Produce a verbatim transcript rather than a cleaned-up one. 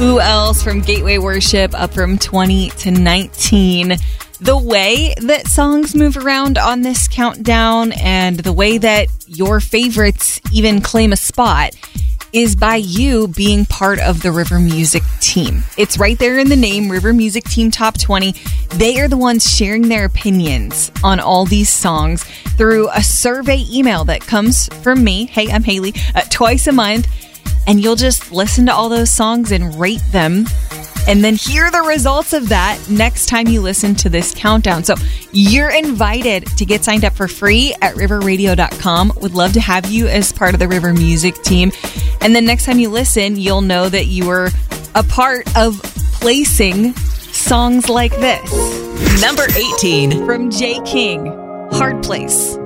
Who Else from Gateway Worship, up from twenty to nineteen. The way that songs move around on this countdown and the way that your favorites even claim a spot is by you being part of the River Music team. It's right there in the name, River Music Team Top twenty. They are the ones sharing their opinions on all these songs through a survey email that comes from me. Hey, I'm Haley, uh, twice a month. And you'll just listen to all those songs and rate them. And then hear the results of that next time you listen to this countdown. So you're invited to get signed up for free at river radio dot com. Would love to have you as part of the River Music team. And then next time you listen, you'll know that you were a part of placing songs like this. Number eighteen. From Jay King, Hard Place.